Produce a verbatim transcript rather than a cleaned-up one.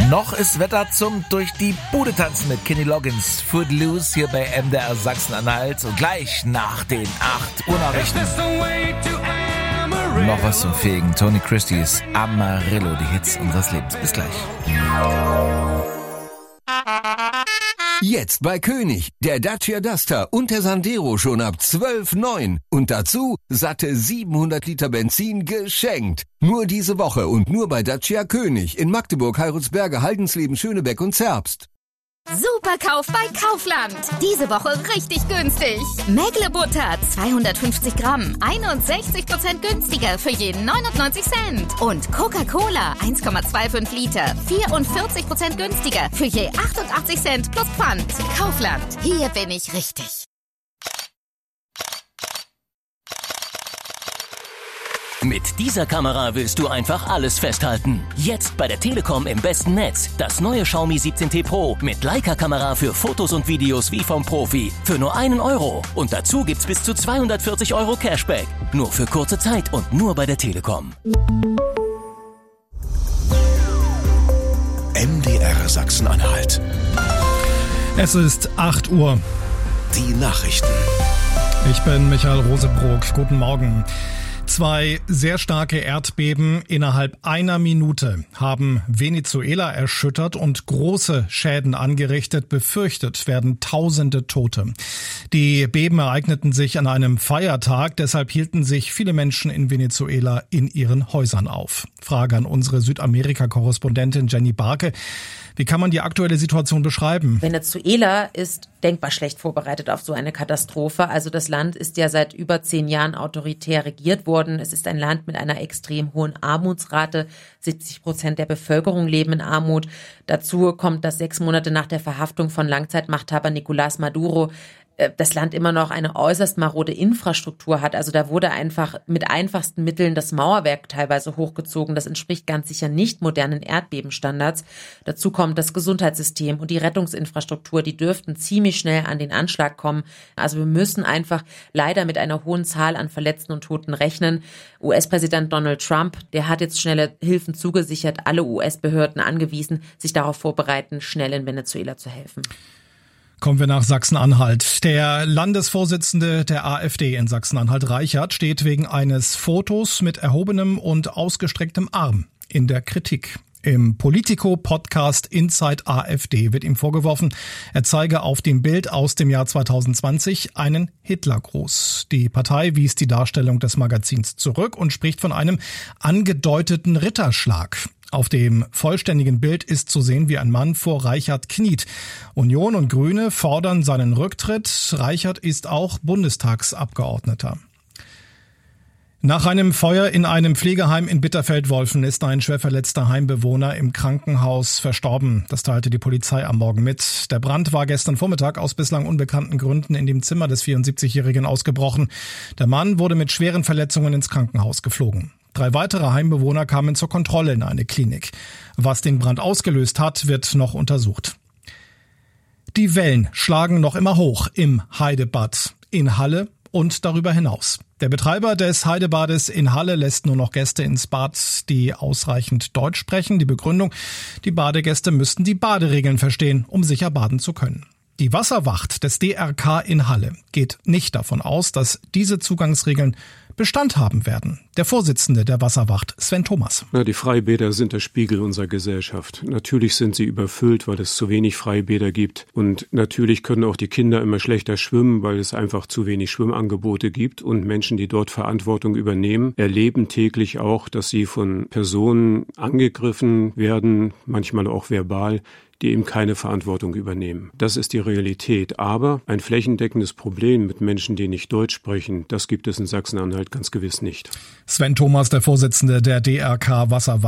Noch ist Wetter zum durch die Bude tanzen mit Kenny Loggins. Footloose hier bei M D R Sachsen-Anhalt. Und gleich nach den acht Uhr Nachrichten noch was zum Fegen. Tony Christie's Amarillo, die Hits unseres Lebens. Bis gleich. Jetzt bei König, der Dacia Duster und der Sandero schon ab zwölf Komma neun. Und dazu satte siebenhundert Liter Benzin geschenkt. Nur diese Woche und nur bei Dacia König in Magdeburg, Heilsberge, Haldensleben, Schönebeck und Zerbst. Superkauf bei Kaufland. Diese Woche richtig günstig. Mägle-Butter zweihundertfünfzig Gramm, einundsechzig Prozent günstiger für jeden neunundneunzig Cent. Und Coca-Cola eins Komma fünfundzwanzig Liter, vierundvierzig Prozent günstiger für je achtundachtzig Cent plus Pfand. Kaufland, hier bin ich richtig. Mit dieser Kamera willst du einfach alles festhalten. Jetzt bei der Telekom im besten Netz. Das neue Xiaomi siebzehn T Pro mit Leica-Kamera für Fotos und Videos wie vom Profi. Für nur einen Euro. Und dazu gibt's bis zu zweihundertvierzig Euro Cashback. Nur für kurze Zeit und nur bei der Telekom. M D R Sachsen-Anhalt. Es ist acht Uhr. Die Nachrichten. Ich bin Michael Rosebrock. Guten Morgen. Zwei sehr starke Erdbeben innerhalb einer Minute haben Venezuela erschüttert und große Schäden angerichtet. Befürchtet werden tausende Tote. Die Beben ereigneten sich an einem Feiertag, deshalb hielten sich viele Menschen in Venezuela in ihren Häusern auf. Frage an unsere Südamerika-Korrespondentin Jenny Barke. Wie kann man die aktuelle Situation beschreiben? Venezuela ist denkbar schlecht vorbereitet auf so eine Katastrophe. Also das Land ist ja seit über zehn Jahren autoritär regiert worden. Es ist ein Land mit einer extrem hohen Armutsrate. siebzig Prozent der Bevölkerung leben in Armut. Dazu kommt, dass sechs Monate nach der Verhaftung von Langzeitmachthaber Nicolás Maduro das Land immer noch eine äußerst marode Infrastruktur hat. Also da wurde einfach mit einfachsten Mitteln das Mauerwerk teilweise hochgezogen. Das entspricht ganz sicher nicht modernen Erdbebenstandards. Dazu kommt das Gesundheitssystem und die Rettungsinfrastruktur. Die dürften ziemlich schnell an den Anschlag kommen. Also wir müssen einfach leider mit einer hohen Zahl an Verletzten und Toten rechnen. U S-Präsident Donald Trump, der hat jetzt schnelle Hilfen zugesichert, alle U S-Behörden angewiesen, sich darauf vorbereiten, schnell in Venezuela zu helfen. Kommen wir nach Sachsen-Anhalt. Der Landesvorsitzende der AfD in Sachsen-Anhalt, Reichert, steht wegen eines Fotos mit erhobenem und ausgestrecktem Arm in der Kritik. Im Politico-Podcast Inside AfD wird ihm vorgeworfen, er zeige auf dem Bild aus dem Jahr zweitausendzwanzig einen Hitlergruß. Die Partei wies die Darstellung des Magazins zurück und spricht von einem angedeuteten Ritterschlag. Auf dem vollständigen Bild ist zu sehen, wie ein Mann vor Reichert kniet. Union und Grüne fordern seinen Rücktritt. Reichert ist auch Bundestagsabgeordneter. Nach einem Feuer in einem Pflegeheim in Bitterfeld-Wolfen ist ein schwer verletzter Heimbewohner im Krankenhaus verstorben. Das teilte die Polizei am Morgen mit. Der Brand war gestern Vormittag aus bislang unbekannten Gründen in dem Zimmer des vierundsiebzigjährigen ausgebrochen. Der Mann wurde mit schweren Verletzungen ins Krankenhaus geflogen. Drei weitere Heimbewohner kamen zur Kontrolle in eine Klinik. Was den Brand ausgelöst hat, wird noch untersucht. Die Wellen schlagen noch immer hoch im Heidebad in Halle und darüber hinaus. Der Betreiber des Heidebades in Halle lässt nur noch Gäste ins Bad, die ausreichend Deutsch sprechen. Die Begründung: Die Badegäste müssten die Baderegeln verstehen, um sicher baden zu können. Die Wasserwacht des D R K in Halle geht nicht davon aus, dass diese Zugangsregeln Bestand haben werden. Der Vorsitzende der Wasserwacht, Sven Thomas. Na, die Freibäder sind der Spiegel unserer Gesellschaft. Natürlich sind sie überfüllt, weil es zu wenig Freibäder gibt. Und natürlich können auch die Kinder immer schlechter schwimmen, weil es einfach zu wenig Schwimmangebote gibt. Und Menschen, die dort Verantwortung übernehmen, erleben täglich auch, dass sie von Personen angegriffen werden, manchmal auch verbal, die eben keine Verantwortung übernehmen. Das ist die Realität. Aber ein flächendeckendes Problem mit Menschen, die nicht Deutsch sprechen, das gibt es in Sachsen-Anhalt ganz gewiss nicht. Sven Thomas, der Vorsitzende der D R K Wasserwacht.